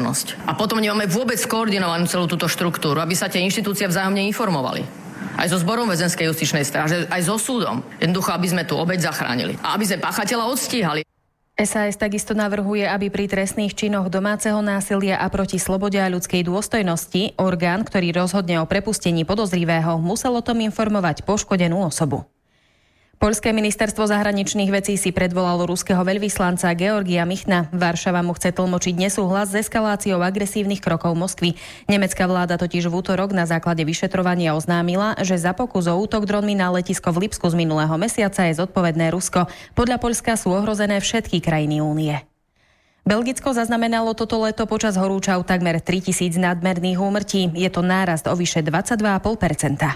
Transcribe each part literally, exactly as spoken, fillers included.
pozornosť. A potom nemáme vôbec koordinovanú celú túto štruktúru, aby sa tie inštitúcie vzájomne informovali. Aj so zborom väzenskej justičnej stráže, aj so súdom. Jednoducho, aby sme tú obeť zachránili. A aby sme páchateľa odstíhali. es a es takisto navrhuje, aby pri trestných činoch domáceho násilia a proti slobode a ľudskej dôstojnosti orgán, ktorý rozhodne o prepustení podozrivého, musel o tom informovať poškodenú osobu. Poľské ministerstvo zahraničných vecí si predvolalo ruského veľvyslanca Georgia Michna. Varšava mu chce tlmočiť nesúhlas s eskaláciou agresívnych krokov Moskvy. Nemecká vláda totiž v útorok na základe vyšetrovania oznámila, že za pokus o útok dronmi na letisko v Lipsku z minulého mesiaca je zodpovedné Rusko. Podľa Poľska sú ohrozené všetky krajiny únie. Belgicko zaznamenalo toto leto počas horúčav takmer tritisíc nadmerných úmrtí. Je to nárast o vyše dvadsaťdva celá päť percenta.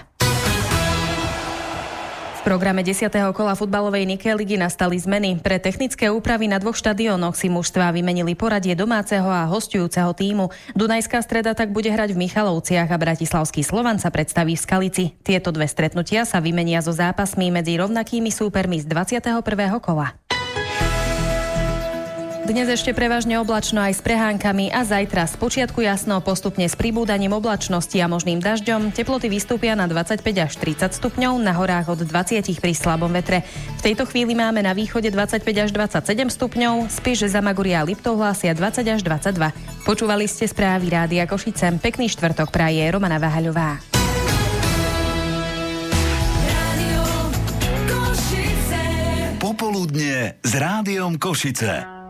V programe desiateho kola futbalovej Nike ligy nastali zmeny. Pre technické úpravy na dvoch štadiónoch si mužstvá vymenili poradie domáceho a hosťujúceho tímu. Dunajská Streda tak bude hrať v Michalovciach a bratislavský Slovan sa predstaví v Skalici. Tieto dve stretnutia sa vymenia so zápasmi medzi rovnakými súpermi z dvadsiateho prvého kola. Dnes ešte prevažne oblačno aj s prehánkami a zajtra spočiatku jasno, postupne s pribúdaním oblačnosti a možným dažďom. Teploty vystúpia na dvadsaťpäť až tridsať stupňov, na horách od dvadsať pri slabom vetre. V tejto chvíli máme na východe dvadsaťpäť až dvadsaťsedem stupňov, Spiš, Zamagoria a Liptov hlásia dvadsať až dvadsaťdva. Počúvali ste správy Rádia Košice. Pekný štvrtok praje Romana Váhaľová. Popoludnie s Rádiom Košice.